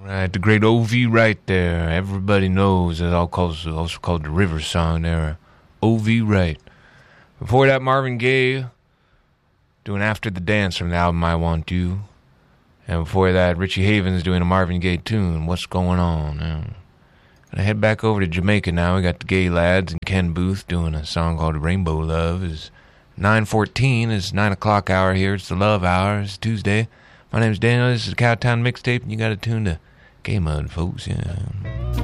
Right, the great O.V. Wright there. Everybody knows it's also called the River Song there. O.V. Wright. Before that, Marvin Gaye doing After the Dance from the album I Want You. And before that, Richie Havens doing a Marvin Gaye tune, What's Going On. Gonna head back over to Jamaica now. We got the Gay Lads and Ken Booth doing a song called Rainbow Love. It's 9:14. It's 9 o'clock hour here. It's the Love Hour. It's Tuesday. My name's Daniel. This is the Cowtown Mixtape, and you got to tune to Gay Mud, folks. Yeah.